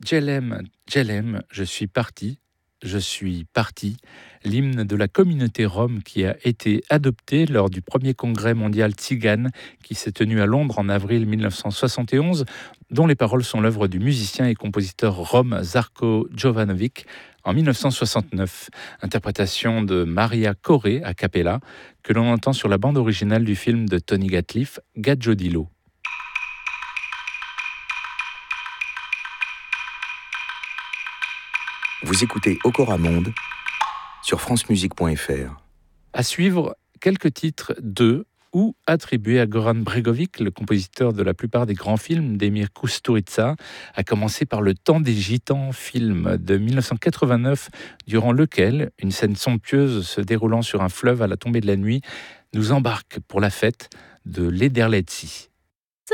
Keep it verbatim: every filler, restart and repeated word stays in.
Djelem, Djelem, je suis parti, je suis parti, l'hymne de la communauté rome qui a été adopté lors du premier congrès mondial Tzigane qui s'est tenu à Londres en avril mille neuf cent soixante et onze, dont les paroles sont l'œuvre du musicien et compositeur rome Žarko Jovanović en mille neuf cent soixante-neuf. Interprétation de Maria Corée a cappella que l'on entend sur la bande originale du film de Tony Gatliff, Gaggiodilo. Vous écoutez Okora Monde sur francemusique point f r. À suivre, quelques titres de ou attribués à Goran Bregović, le compositeur de la plupart des grands films d'Emir Kusturica, à commencer par Le Temps des Gitans, film de mille neuf cent quatre-vingt-neuf, durant lequel une scène somptueuse se déroulant sur un fleuve à la tombée de la nuit nous embarque pour la fête de l'Ederletsi.